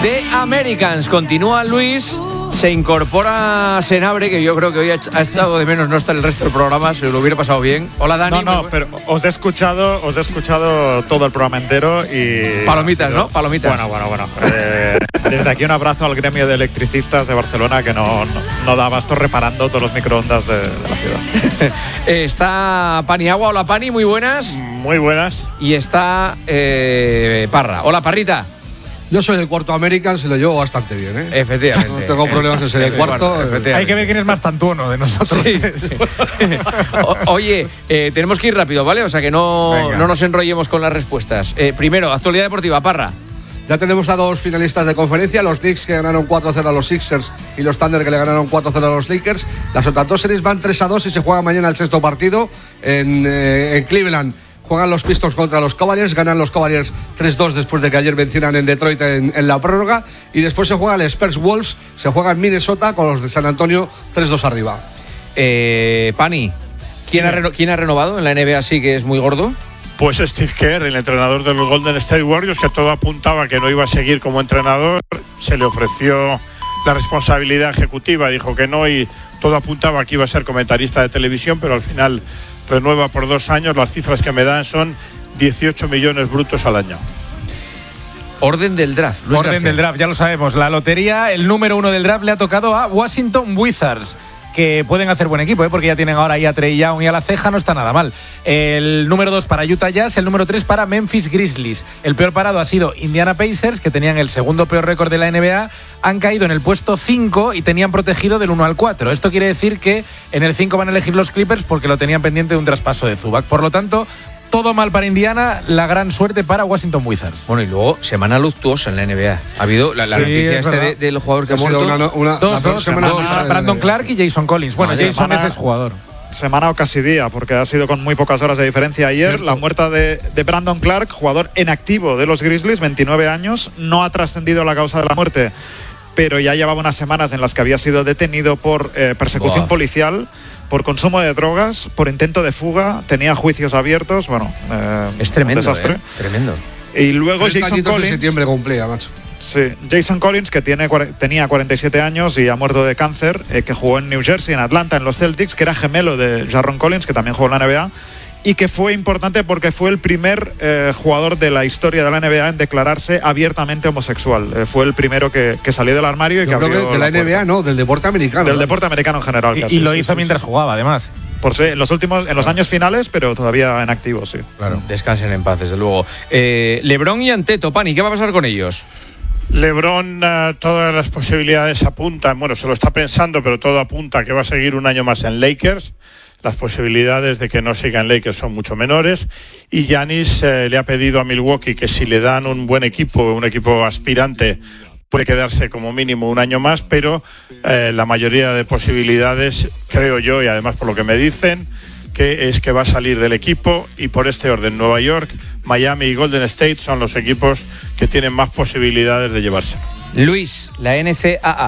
The Americans. Continúa Luis. Se incorpora Senabre, que yo creo que hoy ha estado de menos no estar el resto del programa, se lo hubiera pasado bien. Hola, Dani. Pero os he escuchado todo el programa entero y... Palomitas, ¿no? Palomitas. Bueno. Desde aquí un abrazo al gremio de electricistas de Barcelona, que no da abasto reparando todos los microondas de la ciudad. Está Paniagua. Hola, Pani, muy buenas. Muy buenas. Y está Parra. Hola, Parrita. Yo soy del cuarto Americans y lo llevo bastante bien, ¿eh? Efectivamente. No tengo problemas en ser el cuarto. Hay que ver quién es más tantuono de nosotros. Sí. Oye, tenemos que ir rápido, ¿vale? O sea que no nos enrollemos con las respuestas. Primero, actualidad deportiva, Parra. Ya tenemos a dos finalistas de conferencia, los Knicks que ganaron 4-0 a los Sixers y los Thunder que le ganaron 4-0 a los Lakers. Las otras dos series van 3-2 y se juega mañana el sexto partido en Cleveland. Juegan los Pistons contra los Cavaliers, ganan los Cavaliers 3-2 después de que ayer vencieran en Detroit en la prórroga, y después se juega el Spurs Wolves, se juega en Minnesota con los de San Antonio 3-2 arriba. Pani, ¿quién ha renovado en la NBA así que es muy gordo? Pues Steve Kerr, el entrenador de los Golden State Warriors, que todo apuntaba que no iba a seguir como entrenador, se le ofreció la responsabilidad ejecutiva, dijo que no y todo apuntaba que iba a ser comentarista de televisión, pero al final renueva por 2 años. Las cifras que me dan son 18 millones brutos al año. Orden del draft. Orden del draft, ya lo sabemos. La lotería, el número 1 del draft le ha tocado a Washington Wizards, que pueden hacer buen equipo, porque ya tienen ahora a Trae Young y a la ceja, no está nada mal. El número 2 para Utah Jazz, el número 3 para Memphis Grizzlies. El peor parado ha sido Indiana Pacers, que tenían el segundo peor récord de la NBA, han caído en el puesto 5 y tenían protegido del 1 al 4. Esto quiere decir que en el 5 van a elegir los Clippers porque lo tenían pendiente de un traspaso de Zubac. Por lo tanto, todo mal para Indiana, la gran suerte para Washington Wizards. Bueno, y luego semana luctuosa en la NBA. Ha habido la noticia del jugador que ha muerto. Dos Brandon Clark y Jason Collins. Bueno, Jason es jugador. Semana o casi día, porque ha sido con muy pocas horas de diferencia ayer. ¿Cierto? La muerte de Brandon Clark, jugador en activo de los Grizzlies, 29 años, no ha trascendido la causa de la muerte, pero ya llevaba unas semanas en las que había sido detenido por persecución policial, por consumo de drogas, por intento de fuga, tenía juicios abiertos. Bueno, es tremendo, un desastre. Tremendo. Y luego Jason Collins, de septiembre cumplía, macho. Sí, Jason Collins, que tenía 47 años y ha muerto de cáncer, que jugó en New Jersey, en Atlanta, en los Celtics, que era gemelo de Jarron Collins, que también jugó en la NBA, y que fue importante porque fue el primer jugador de la historia de la NBA en declararse abiertamente homosexual. Fue el primero que salió del armario y que abrió. Creo que de la NBA no, del deporte americano. Del deporte americano en general. Y lo hizo mientras jugaba, además. Por sí, en los años finales, pero todavía en activo, sí. Claro, descansen en paz, desde luego. LeBron y Anteto, Pani, ¿qué va a pasar con ellos? LeBron, todas las posibilidades apuntan, bueno, se lo está pensando, pero todo apunta a que va a seguir un año más en Lakers. Las posibilidades de que no siga en Lakers son mucho menores. Y Giannis le ha pedido a Milwaukee que si le dan un buen equipo, un equipo aspirante, puede quedarse como mínimo un año más, pero la mayoría de posibilidades, creo yo, y además por lo que me dicen, que es que va a salir del equipo, y por este orden Nueva York, Miami y Golden State son los equipos que tienen más posibilidades de llevarse. Luis, la NCAA.